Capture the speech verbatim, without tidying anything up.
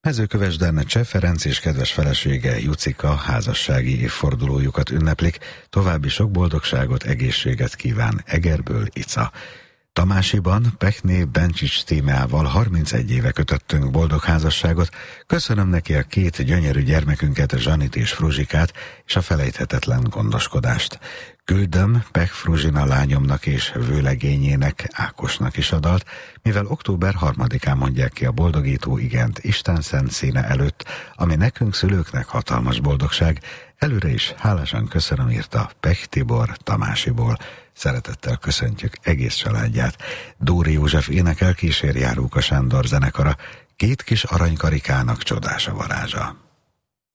Mezőkövesden Cseh Ferenc és kedves felesége Jucika házassági évfordulójukat ünneplik, további sok boldogságot, egészséget kíván Egerből Ica. Tamásiban Pekné Bencsics Tímeával harmincegy éve kötöttünk boldog házasságot, köszönöm neki a két gyönyörű gyermekünket, Zsanit és Fruzsikát, és a felejthetetlen gondoskodást. Küldöm Pek Fruzsina lányomnak és vőlegényének, Ákosnak is a dalt, mivel október harmadikán mondják ki a boldogító igent Isten szent színe előtt, ami nekünk szülőknek hatalmas boldogság. Előre is hálásan köszönöm, írta Pek Tibor Tamásiból. Szeretettel köszöntjük egész családját. Dóri József énekel, kísér Járóka Sándor zenekara. Két kis aranykarikának csodás a varázsa.